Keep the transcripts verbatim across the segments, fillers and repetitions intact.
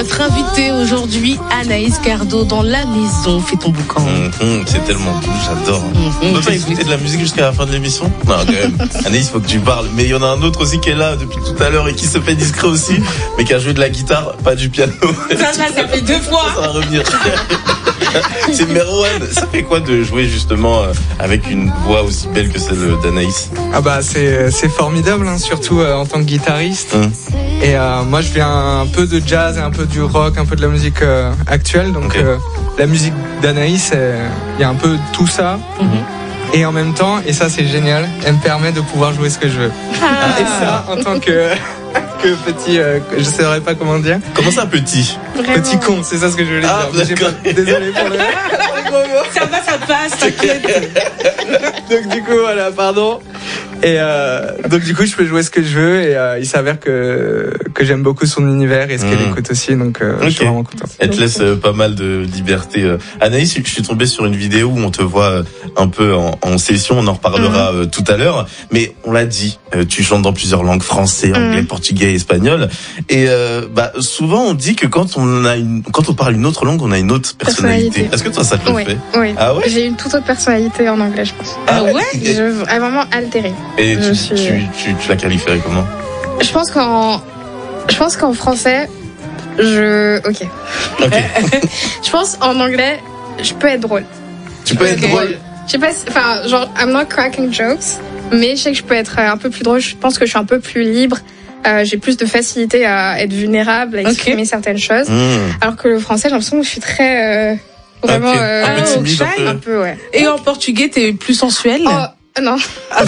Notre invitée aujourd'hui, Anaïs Cardo, dans la maison. Fais ton boucan. Mmh, mmh, c'est tellement cool, j'adore. Mmh, on peut pas écouter de la musique jusqu'à la fin de l'émission? Non, quand même. Anaïs, faut que tu parles. Mais il y en a un autre aussi qui est là depuis tout à l'heure et qui se fait discret aussi, mais qui a joué de la guitare, pas du piano. Ça, ça, ça fait deux fois. Ça va revenir. C'est Merwan. Ça fait quoi de jouer justement avec une voix aussi belle que celle d'Anaïs? Ah bah c'est c'est formidable, hein, surtout euh, en tant que guitariste. Mmh. Et euh, moi je viens un peu de jazz, et un peu du rock, un peu de la musique euh, actuelle. Donc okay. euh, la musique d'Anaïs, il y a un peu tout ça. Mmh. Et en même temps, et ça c'est génial, elle me permet de pouvoir jouer ce que je veux. Ah. Et ça, en tant que, que petit, euh, je ne saurais pas comment dire. Comment ça, petit? Vraiment. Petit con, c'est ça ce que je voulais ah, dire. Pas, désolé pour le... Ça va, ça passe, t'inquiète. Donc du coup, voilà, pardon. Et euh, donc du coup, je peux jouer ce que je veux et euh, il s'avère que que j'aime beaucoup son univers et ce mmh. qu'elle écoute aussi, donc euh, okay. je suis vraiment content. Elle te laisse euh, pas mal de liberté. Euh. Anaïs, je suis tombé sur une vidéo où on te voit euh, un peu en, en session, on en reparlera mmh. euh, tout à l'heure, mais on l'a dit, euh, tu chantes dans plusieurs langues, français, anglais, mmh. portugais, espagnol, et euh, bah souvent on dit que quand on a une, quand on parle une autre langue, on a une autre personnalité. personnalité. Est-ce que toi ça te le oui. fait? Oui. Ah ouais? J'ai une toute autre personnalité en anglais, je pense. Ah ouais? Je, je, vraiment altérée. Et je tu, suis... tu, tu, tu l'as qualifié comment? Je pense qu'en, je pense qu'en français, je, ok. Ok. Je pense en anglais, je peux être drôle. Tu peux être okay. drôle? Je sais pas, si, enfin, genre, I'm not cracking jokes, mais je sais que je peux être un peu plus drôle. Je pense que je suis un peu plus libre. Euh, j'ai plus de facilité à être vulnérable, à exprimer okay. certaines choses. Mmh. Alors que le français, j'ai l'impression que je suis très, euh, vraiment, okay. euh, un peu timide, shy, un peu, ouais. Et en portugais, t'es plus sensuel? Oh. Non. Je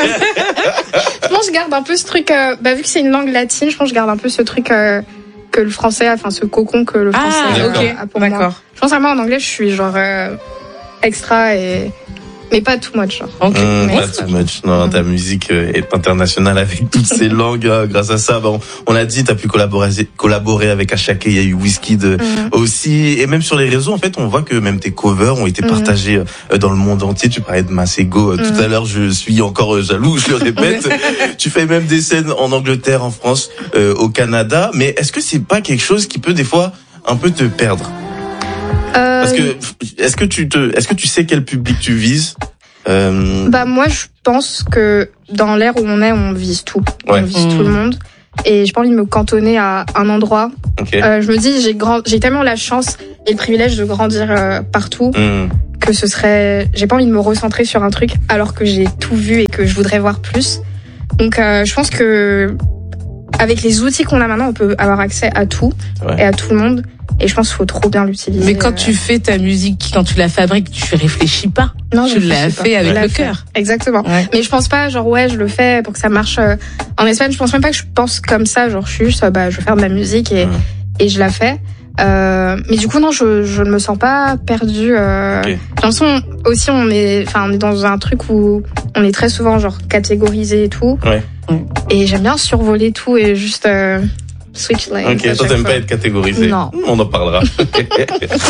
pense que je garde un peu ce truc, euh, bah, vu que c'est une langue latine, je pense que je garde un peu ce truc euh, que le français, enfin ce cocon que le français ah, okay. a pour moi. D'accord. Je pense vraiment en anglais, je suis genre euh, extra et... Mais pas too much, genre. Okay. Mmh, pas too much. Non, ta musique est internationale avec toutes ces langues. Grâce à ça, bon, on l'a dit, t'as pu collaborer, collaborer avec Ashake, il y a eu Wizkid mmh. aussi. Et même sur les réseaux, en fait, on voit que même tes covers ont été mmh. partagés dans le monde entier. Tu parlais de Masego mmh. tout à l'heure, je suis encore jaloux, je le répète. Tu fais même des scènes en Angleterre, en France, euh, au Canada. Mais est-ce que c'est pas quelque chose qui peut des fois un peu te perdre? Euh... Parce que est-ce que tu te, est-ce que tu sais quel public tu vises? Euh... Bah moi je pense que dans l'ère où on est, on vise tout, ouais. on vise mmh. tout le monde. Et j'ai pas envie de me cantonner à un endroit. Okay. Euh, je me dis j'ai grand, j'ai tellement la chance et le privilège de grandir euh, partout mmh. que ce serait, j'ai pas envie de me recentrer sur un truc alors que j'ai tout vu et que je voudrais voir plus. Donc euh, je pense que avec les outils qu'on a maintenant, on peut avoir accès à tout ouais. et à tout le monde. Et je pense qu'il faut trop bien l'utiliser. Mais quand tu fais ta musique, quand tu la fabriques, tu réfléchis pas. Non, tu l'as fait avec le cœur. Exactement. Ouais. Mais je pense pas, genre, ouais, je le fais pour que ça marche. En Espagne, je pense même pas que je pense comme ça. Genre, je suis juste, bah, je veux faire de la musique et, ouais. et je la fais. Euh, mais du coup, non, je, je ne me sens pas perdue. Euh... Okay. J'ai l'impression aussi, on est, enfin, on est dans un truc où on est très souvent, genre, catégorisé et tout. Ouais. Et j'aime bien survoler tout et juste, euh, switch lanes. Ok, toi t'aimes pas être catégorisé. Non. On en parlera.